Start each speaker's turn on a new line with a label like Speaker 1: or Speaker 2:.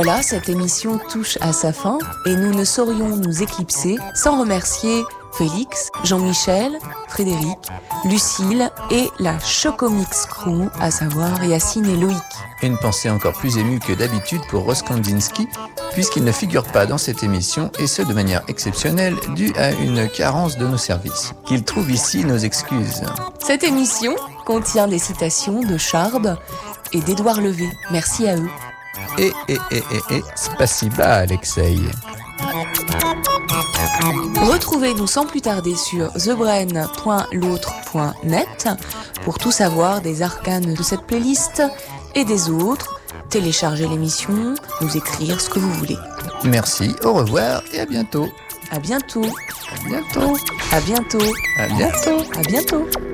Speaker 1: Voilà, cette émission touche à sa fin et nous ne saurions nous éclipser sans remercier Félix, Jean-Michel, Frédéric, Lucille et la Chocomix Crew, à savoir Yacine et Loïc.
Speaker 2: Une pensée encore plus émue que d'habitude pour Ross Kandinsky, puisqu'il ne figure pas dans cette émission, et ce de manière exceptionnelle, due à une carence de nos services. Qu'il trouve ici nos excuses.
Speaker 1: Cette émission contient des citations de Charb et d'Édouard Levé. Merci à eux.
Speaker 2: Spasiba, Alexei.
Speaker 1: Retrouvez-nous sans plus tarder sur thebrain.l'autre.net pour tout savoir des arcanes de cette playlist et des autres. Télécharger l'émission, nous écrire ce que vous voulez.
Speaker 2: Merci, au revoir et à bientôt.
Speaker 1: À bientôt.
Speaker 2: À bientôt.
Speaker 1: À bientôt.
Speaker 2: À bientôt.
Speaker 1: À bientôt.